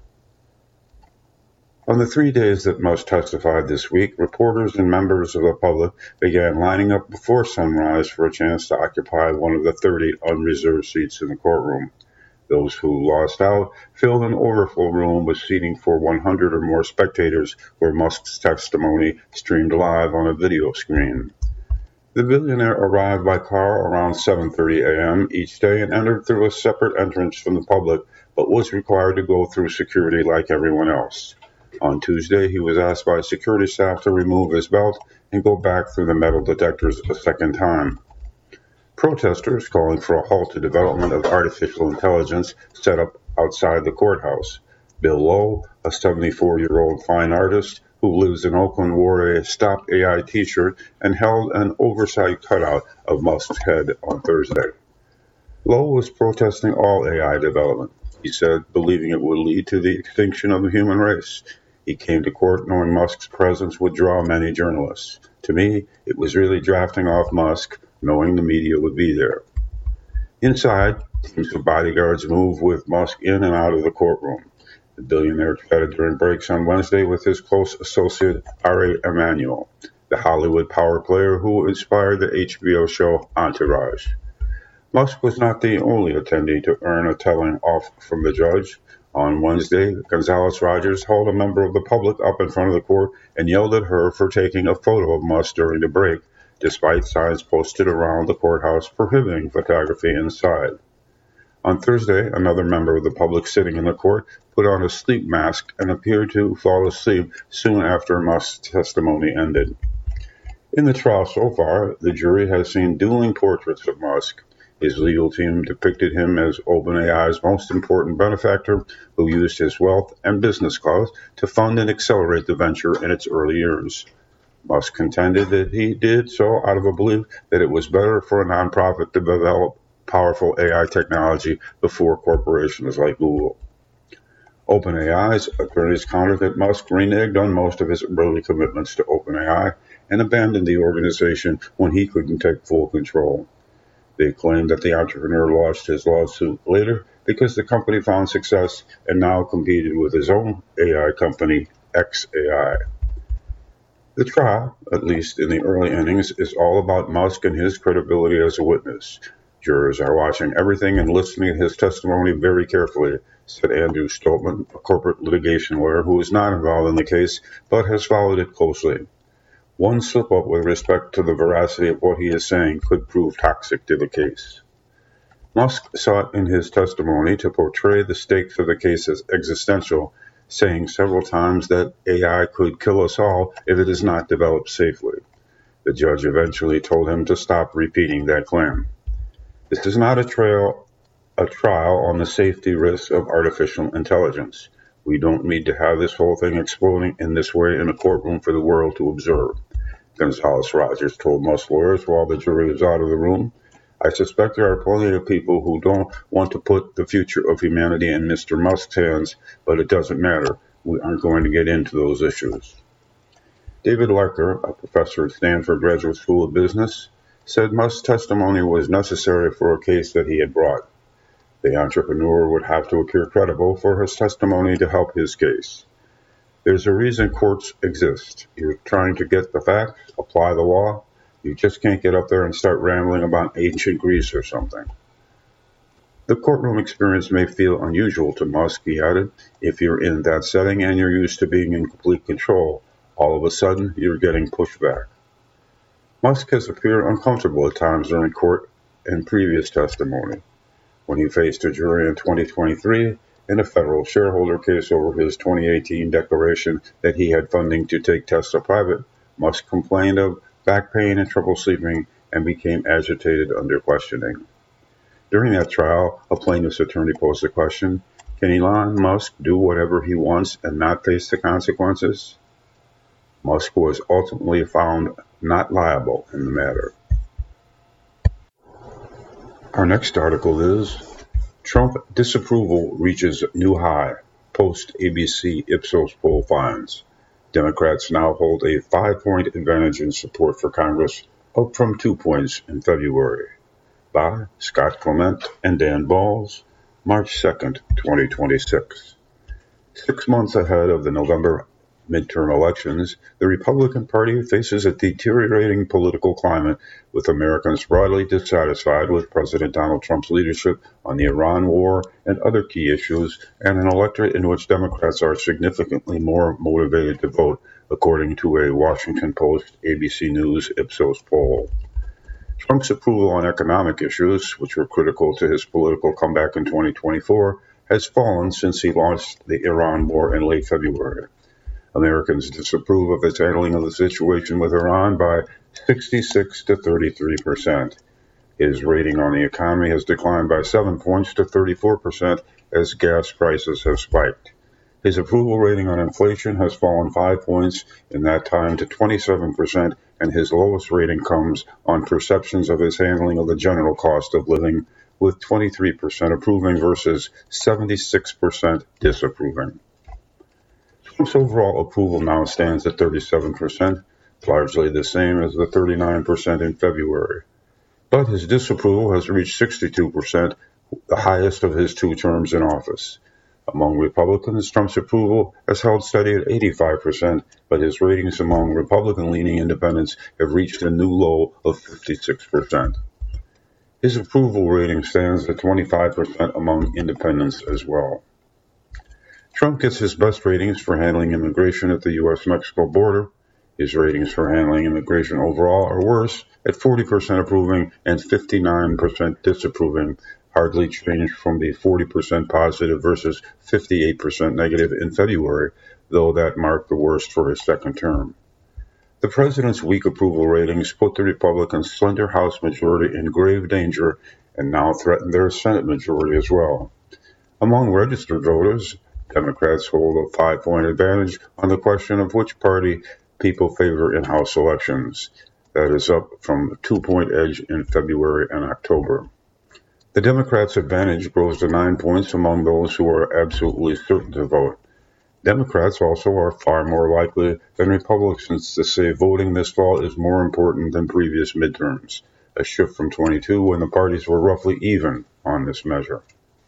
On the three days that Musk testified this week, reporters and members of the public began lining up before sunrise for a chance to occupy one of the thirty unreserved seats in the courtroom. Those who lost out filled an overflow room with seating for one hundred or more spectators where Musk's testimony streamed live on a video screen. The billionaire arrived by car around seven thirty a.m. each day and entered through a separate entrance from the public, but was required to go through security like everyone else. On Tuesday, he was asked by security staff to remove his belt and go back through the metal detectors a second time. Protesters calling for a halt to development of artificial intelligence set up outside the courthouse. Bill Lowe, a seventy-four-year-old fine artist who lives in Oakland, wore a Stop A I t-shirt and held an oversized cutout of Musk's head on Thursday. Lowe was protesting all A I development, he said, believing it would lead to the extinction of the human race. He came to court knowing Musk's presence would draw many journalists. To me, it was really drafting off Musk, knowing the media would be there. Inside, teams of bodyguards moved with Musk in and out of the courtroom. The billionaire chatted during breaks on Wednesday with his close associate Ari Emanuel, the Hollywood power player who inspired the H B O show Entourage. Musk was not the only attendee to earn a telling off from the judge. On Wednesday, Gonzales Rogers hauled a member of the public up in front of the court and yelled at her for taking a photo of Musk during the break, despite signs posted around the courthouse prohibiting photography inside. On Thursday, another member of the public sitting in the court put on a sleep mask and appeared to fall asleep soon after Musk's testimony ended. In the trial so far, the jury has seen dueling portraits of Musk. His legal team depicted him as OpenAI's most important benefactor, who used his wealth and business clout to fund and accelerate the venture in its early years. Musk contended that he did so out of a belief that it was better for a nonprofit to develop powerful A I technology before corporations like Google. OpenAI's attorneys countered that Musk reneged on most of his early commitments to OpenAI and abandoned the organization when he couldn't take full control. They claimed that the entrepreneur lost his lawsuit later because the company found success and now competed with his own A I company, X A I. The trial, at least in the early innings, is all about Musk and his credibility as a witness. Jurors are watching everything and listening to his testimony very carefully, said Andrew Stoltman, a corporate litigation lawyer who is not involved in the case but has followed it closely. One slip-up with respect to the veracity of what he is saying could prove toxic to the case. Musk sought in his testimony to portray the stakes of the case as existential, saying several times that A I could kill us all if it is not developed safely. The judge eventually told him to stop repeating that claim. This is not a, trail, a trial on the safety risks of artificial intelligence. We don't need to have this whole thing exploding in this way in a courtroom for the world to observe, Gonzales Rogers told Musk lawyers while the jury was out of the room. I suspect there are plenty of people who don't want to put the future of humanity in Mister Musk's hands, but it doesn't matter. We aren't going to get into those issues. David Larker, a professor at Stanford Graduate School of Business, said Musk's testimony was necessary for a case that he had brought. The entrepreneur would have to appear credible for his testimony to help his case. There's a reason courts exist. You're trying to get the facts, apply the law. You just can't get up there and start rambling about ancient Greece or something. The courtroom experience may feel unusual to Musk, he added. If you're in that setting and you're used to being in complete control, all of a sudden you're getting pushback. Musk has appeared uncomfortable at times during court and previous testimony. When he faced a jury in twenty twenty-three in a federal shareholder case over his twenty eighteen declaration that he had funding to take Tesla private, Musk complained of back pain and trouble sleeping and became agitated under questioning. During that trial, a plaintiff's attorney posed the question, can Elon Musk do whatever he wants and not face the consequences? Musk was ultimately found not liable in the matter. Our next article is Trump disapproval reaches new high, post-A B C Ipsos poll finds. Democrats now hold a five-point advantage in support for Congress, up from two points in February. By Scott Clement and Dan Balls, March second, twenty twenty-six. Six months ahead of the November midterm elections, the Republican Party faces a deteriorating political climate, with Americans broadly dissatisfied with President Donald Trump's leadership on the Iran war and other key issues, and an electorate in which Democrats are significantly more motivated to vote, according to a Washington Post A B C News Ipsos poll. Trump's approval on economic issues, which were critical to his political comeback in twenty twenty-four, has fallen since he launched the Iran war in late February. Americans disapprove of his handling of the situation with Iran by sixty-six to thirty-three percent. His rating on the economy has declined by seven points to thirty-four percent as gas prices have spiked. His approval rating on inflation has fallen five points in that time to twenty-seven percent, and his lowest rating comes on perceptions of his handling of the general cost of living, with twenty-three percent approving versus seventy-six percent disapproving. Trump's overall approval now stands at thirty-seven percent, largely the same as the thirty-nine percent in February. But his disapproval has reached sixty-two percent, the highest of his two terms in office. Among Republicans, Trump's approval has held steady at eighty-five percent, but his ratings among Republican-leaning independents have reached a new low of fifty-six percent. His approval rating stands at twenty-five percent among independents as well. Trump gets his best ratings for handling immigration at the U S Mexico border. His ratings for handling immigration overall are worse, at forty percent approving and fifty-nine percent disapproving, hardly changed from the forty percent positive versus fifty-eight percent negative in February, though that marked the worst for his second term. The president's weak approval ratings put the Republicans' slender House majority in grave danger and now threaten their Senate majority as well. Among registered voters, Democrats hold a five-point advantage on the question of which party people favor in House elections. That is up from a two-point edge in February and October. The Democrats' advantage grows to nine points among those who are absolutely certain to vote. Democrats also are far more likely than Republicans to say voting this fall is more important than previous midterms, a shift from twenty-two when the parties were roughly even on this measure.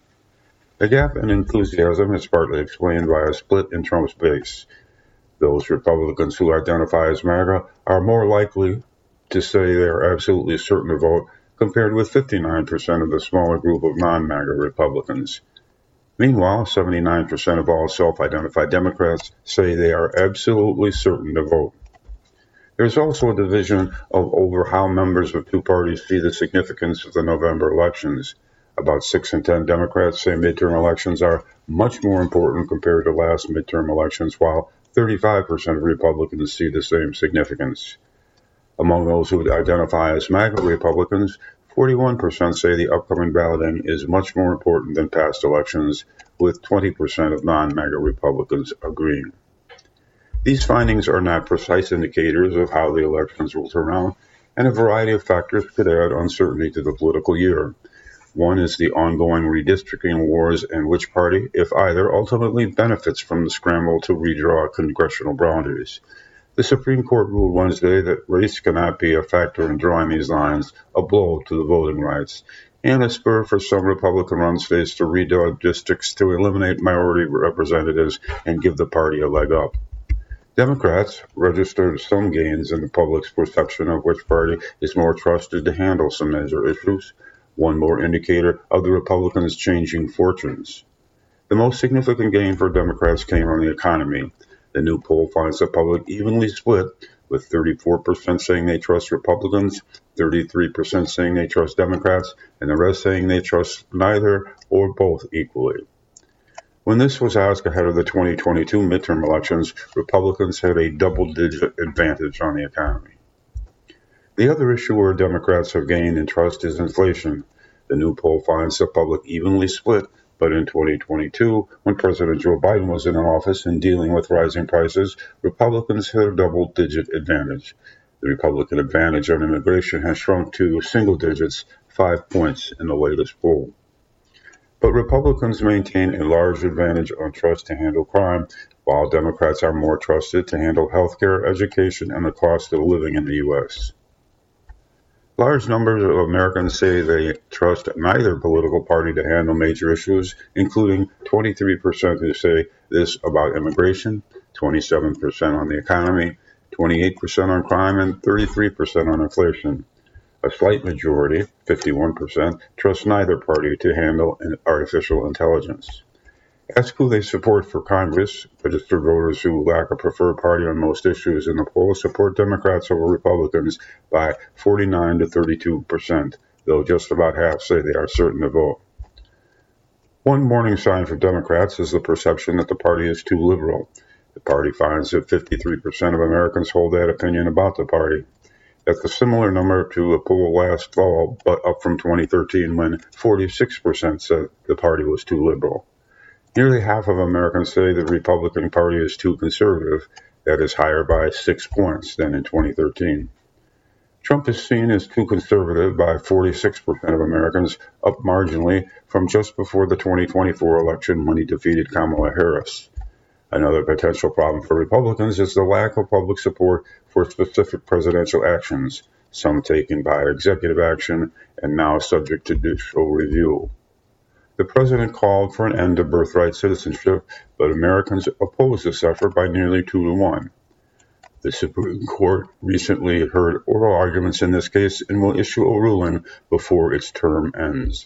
The gap in enthusiasm is partly explained by a split in Trump's base. Those Republicans who identify as MAGA are more likely to say they are absolutely certain to vote, compared with fifty-nine percent of the smaller group of non-MAGA Republicans. Meanwhile, seventy-nine percent of all self-identified Democrats say they are absolutely certain to vote. There is also a division of over how members of two parties see the significance of the November elections. About six in ten Democrats say midterm elections are much more important compared to last midterm elections, while thirty-five percent of Republicans see the same significance. Among those who identify as MAGA Republicans, forty-one percent say the upcoming balloting is much more important than past elections, with twenty percent of non-MAGA Republicans agreeing. These findings are not precise indicators of how the elections will turn out, and a variety of factors could add uncertainty to the political year. One is the ongoing redistricting wars and which party, if either, ultimately benefits from the scramble to redraw congressional boundaries. The Supreme Court ruled Wednesday that race cannot be a factor in drawing these lines, a blow to the voting rights, and a spur for some Republican-run states to redraw districts to eliminate minority representatives and give the party a leg up. Democrats registered some gains in the public's perception of which party is more trusted to handle some major issues, one more indicator of the Republicans' changing fortunes. The most significant gain for Democrats came on the economy. The new poll finds the public evenly split, with thirty-four percent saying they trust Republicans, thirty-three percent saying they trust Democrats, and the rest saying they trust neither or both equally. When this was asked ahead of the twenty twenty-two midterm elections, Republicans had a double-digit advantage on the economy. The other issue where Democrats have gained in trust is inflation. The new poll finds the public evenly split, but in twenty twenty-two, when President Joe Biden was in office and dealing with rising prices, Republicans had a double-digit advantage. The Republican advantage on immigration has shrunk to single digits, five points in the latest poll. But Republicans maintain a large advantage on trust to handle crime, while Democrats are more trusted to handle health care, education, and the cost of living in the U S Large numbers of Americans say they trust neither political party to handle major issues, including twenty-three percent who say this about immigration, twenty-seven percent on the economy, twenty-eight percent on crime, and thirty-three percent on inflation. A slight majority, fifty-one percent, trust neither party to handle artificial intelligence. Ask who they support for Congress. Registered voters who lack a preferred party on most issues in the poll support Democrats over Republicans by forty-nine to thirty-two percent, though just about half say they are certain to vote. One warning sign for Democrats is the perception that the party is too liberal. The party finds that fifty-three percent of Americans hold that opinion about the party. That's a similar number to a poll last fall, but up from twenty thirteen when forty-six percent said the party was too liberal. Nearly half of Americans say the Republican Party is too conservative. That is higher by six points than in twenty thirteen. Trump is seen as too conservative by forty-six percent of Americans, up marginally from just before the twenty twenty-four election when he defeated Kamala Harris. Another potential problem for Republicans is the lack of public support for specific presidential actions, some taken by executive action and now subject to judicial review. The president called for an end to birthright citizenship, but Americans opposed this effort by nearly two to one. The Supreme Court recently heard oral arguments in this case and will issue a ruling before its term ends.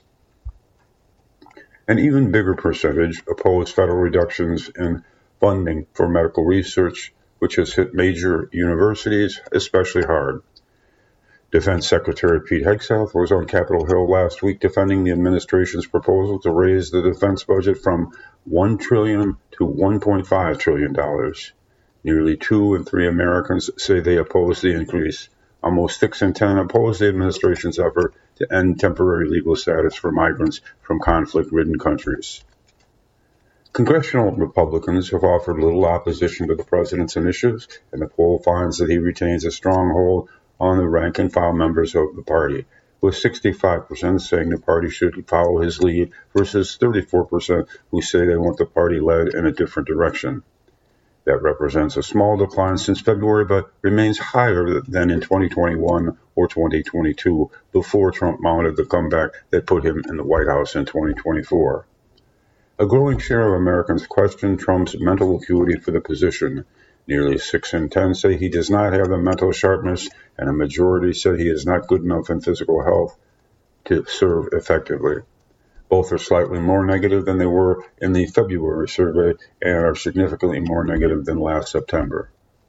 An even bigger percentage opposed federal reductions in funding for medical research, which has hit major universities especially hard. Defense Secretary Pete Hegseth was on Capitol Hill last week defending the administration's proposal to raise the defense budget from one trillion dollars to one point five trillion dollars. Nearly two in three Americans say they oppose the increase. Almost six in ten oppose the administration's effort to end temporary legal status for migrants from conflict-ridden countries. Congressional Republicans have offered little opposition to the president's initiatives, and the poll finds that he retains a strong hold on the rank-and-file members of the party, with sixty-five percent saying the party should follow his lead versus thirty-four percent who say they want the party led in a different direction. That represents a small decline since February, but remains higher than in twenty twenty-one or twenty twenty-two, before Trump mounted the comeback that put him in the White House in twenty twenty-four. A growing share of Americans question Trump's mental acuity for the position. Nearly six in ten say he does not have the mental sharpness, and a majority say he is not good enough in physical health to serve effectively. Both are slightly more negative than they were in the February survey and are significantly more negative than last September.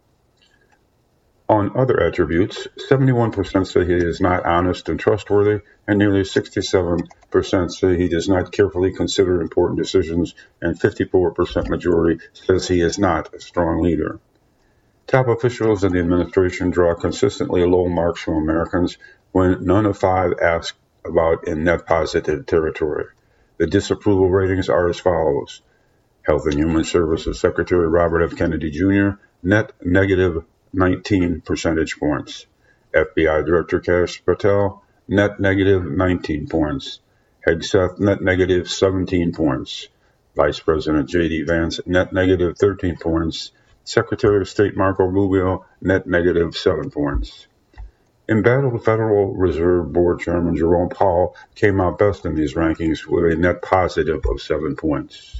On other attributes, seventy-one percent say he is not honest and trustworthy, and nearly sixty-seven percent say he does not carefully consider important decisions, and fifty-four percent majority says he is not a strong leader. Top officials in the administration draw consistently low marks from Americans when none of five ask about in net positive territory. The disapproval ratings are as follows. Health and Human Services Secretary Robert F. Kennedy Junior, net negative nineteen percentage points. F B I Director Kash Patel, net negative nineteen points. Hegseth, net negative seventeen points. Vice President J D Vance, net negative thirteen points. Secretary of State Marco Rubio, net negative seven points. Embattled Federal Reserve Board Chairman Jerome Powell came out best in these rankings with a net positive of seven points.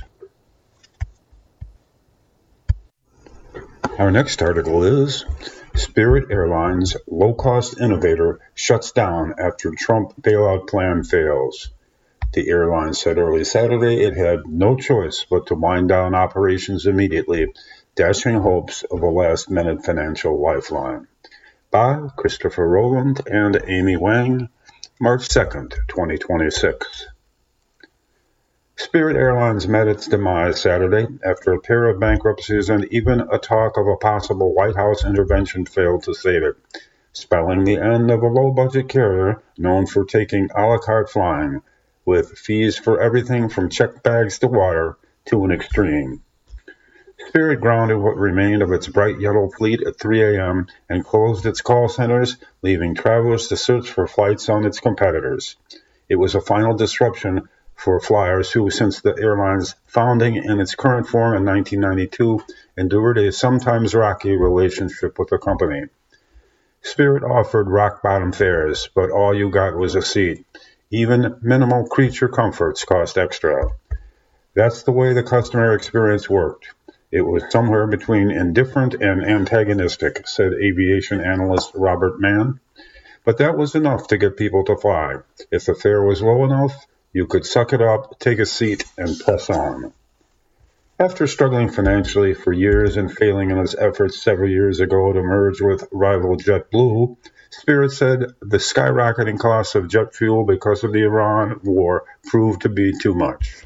Our next article is Spirit Airlines low-cost innovator shuts down after Trump bailout plan fails. The airline said early Saturday it had no choice but to wind down operations immediately, dashing hopes of a last-minute financial lifeline. By Christopher Rowland and Amy Wang, March second, twenty twenty-six. Spirit Airlines met its demise Saturday after a pair of bankruptcies and even a talk of a possible White House intervention failed to save it, spelling the end of a low-budget carrier known for taking a la carte flying, with fees for everything from checked bags to water to an extreme. Spirit grounded what remained of its bright yellow fleet at three a.m. and closed its call centers, leaving travelers to search for flights on its competitors. It was a final disruption for flyers who, since the airline's founding in its current form in nineteen ninety-two, endured a sometimes rocky relationship with the company. Spirit offered rock-bottom fares, but all you got was a seat. Even minimal creature comforts cost extra. That's the way the customer experience worked. It was somewhere between indifferent and antagonistic, said aviation analyst Robert Mann. But that was enough to get people to fly. If the fare was low enough, you could suck it up, take a seat, and press on. After struggling financially for years and failing in its efforts several years ago to merge with rival JetBlue, Spirit said the skyrocketing costs of jet fuel because of the Iran war proved to be too much.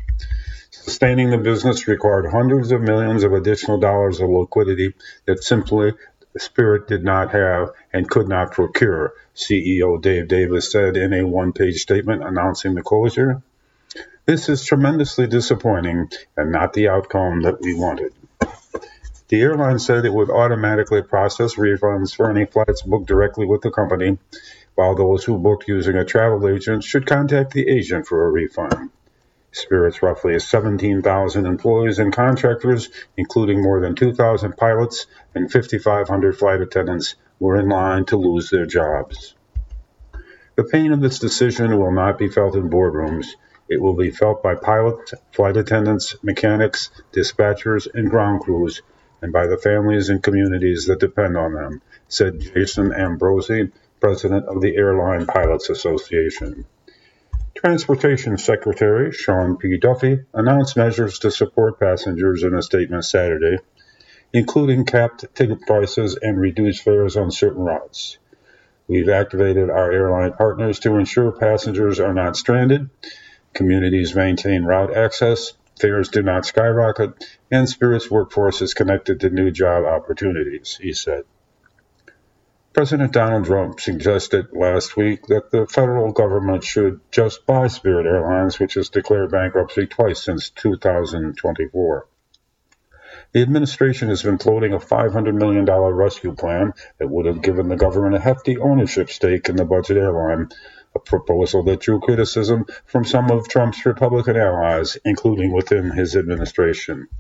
Sustaining the business required hundreds of millions of additional dollars of liquidity that simply the Spirit did not have and could not procure, C E O Dave Davis said in a one-page statement announcing the closure. This is tremendously disappointing and not the outcome that we wanted. The airline said it would automatically process refunds for any flights booked directly with the company, while those who booked using a travel agent should contact the agent for a refund. Spirit's roughly seventeen thousand employees and contractors, including more than two thousand pilots and five thousand five hundred flight attendants, were in line to lose their jobs. The pain of this decision will not be felt in boardrooms. It will be felt by pilots, flight attendants, mechanics, dispatchers, and ground crews, and by the families and communities that depend on them, said Jason Ambrosi, president of the Airline Pilots Association. Transportation Secretary Sean P. Duffy announced measures to support passengers in a statement Saturday, including capped ticket prices and reduced fares on certain routes. We've activated our airline partners to ensure passengers are not stranded, communities maintain route access, fares do not skyrocket, and Spirit's workforce is connected to new job opportunities, he said. President Donald Trump suggested last week that the federal government should just buy Spirit Airlines, which has declared bankruptcy twice since two thousand twenty-four. The administration has been floating a five hundred million dollars rescue plan that would have given the government a hefty ownership stake in the budget airline, a proposal that drew criticism from some of Trump's Republican allies, including within his administration.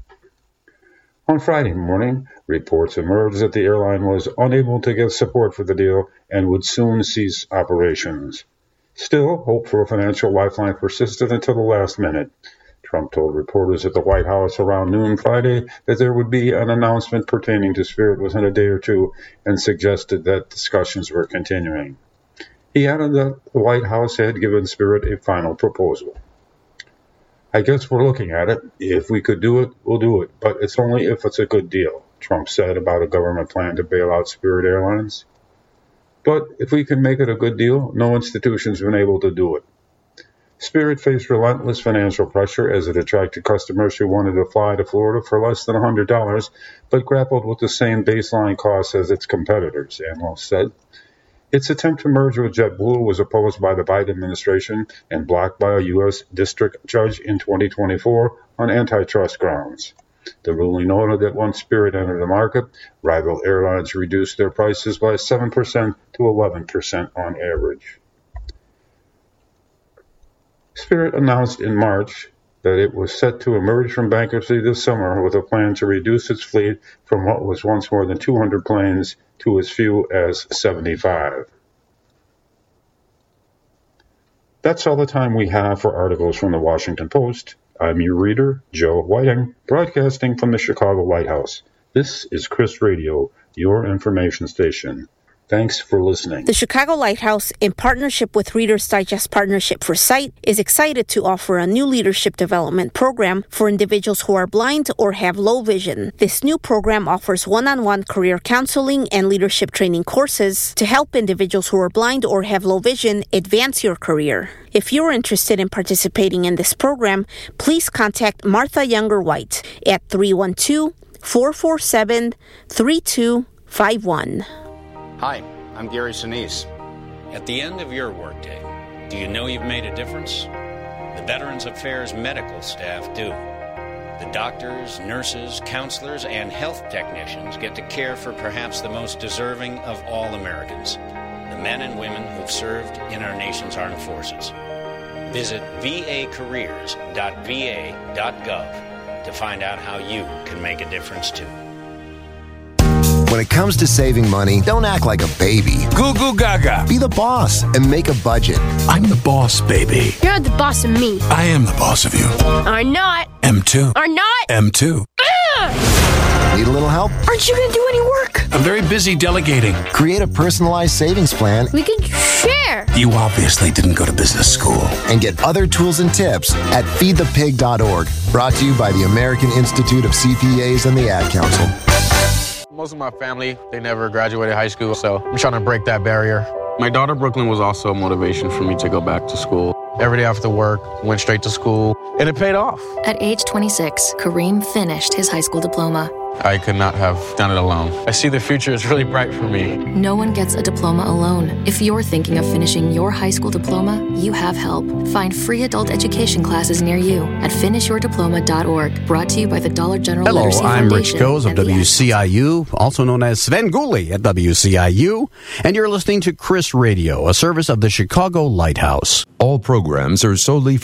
On Friday morning, reports emerged that the airline was unable to get support for the deal and would soon cease operations. Still, hope for a financial lifeline persisted until the last minute. Trump told reporters at the White House around noon Friday that there would be an announcement pertaining to Spirit within a day or two and suggested that discussions were continuing. He added that the White House had given Spirit a final proposal. I guess we're looking at it. If we could do it, we'll do it, but it's only if it's a good deal, Trump said about a government plan to bail out Spirit Airlines. But if we can make it a good deal, no institution's been able to do it. Spirit faced relentless financial pressure as it attracted customers who wanted to fly to Florida for less than one hundred dollars, but grappled with the same baseline costs as its competitors, analysts said. Its attempt to merge with JetBlue was opposed by the Biden administration and blocked by a U S district judge in twenty twenty-four on antitrust grounds. The ruling noted that once Spirit entered the market, rival airlines reduced their prices by seven percent to eleven percent on average. Spirit announced in March that it was set to emerge from bankruptcy this summer with a plan to reduce its fleet from what was once more than two hundred planes to as few as seventy-five. That's all the time we have for articles from the Washington Post. I'm your reader, Joe Whiting, broadcasting from the Chicago Lighthouse. This is Chris Radio, your information station. Thanks for listening. The Chicago Lighthouse, in partnership with Reader's Digest Partnership for Sight, is excited to offer a new leadership development program for individuals who are blind or have low vision. This new program offers one-on-one career counseling and leadership training courses to help individuals who are blind or have low vision advance your career. If you're interested in participating in this program, please contact Martha Younger White at three one two, four four seven, three two five one. Hi, I'm Gary Sinise. At the end of your workday, do you know you've made a difference? The Veterans Affairs medical staff do. The doctors, nurses, counselors, and health technicians get to care for perhaps the most deserving of all Americans, the men and women who've served in our nation's armed forces. Visit v a careers dot v a dot gov to find out how you can make a difference too. When it comes to saving money, don't act like a baby. Goo goo gaga. Be the boss and make a budget. I'm the boss, baby. You're the boss of me. I am the boss of you. Are not. M two. Are not. M two. Ugh! Need a little help? Aren't you going to do any work? I'm very busy delegating. Create a personalized savings plan. We can share. You obviously didn't go to business school. And get other tools and tips at feed the pig dot org. Brought to you by the American Institute of C P As and the Ad Council. Most of my family, they never graduated high school, so I'm trying to break that barrier. My daughter, Brooklyn, was also a motivation for me to go back to school. Every day after work, went straight to school, and it paid off. At age twenty-six, Kareem finished his high school diploma. I could not have done it alone. I see the future is really bright for me. No one gets a diploma alone. If you're thinking of finishing your high school diploma, you have help. Find free adult education classes near you at finish your diploma dot org. Brought to you by the Dollar General Hello, Literacy I'm Foundation. Rich Goes of W C I U, also known as Sven Gulli at W C I U, and you're listening to Chris Radio, a service of the Chicago Lighthouse. All programs are solely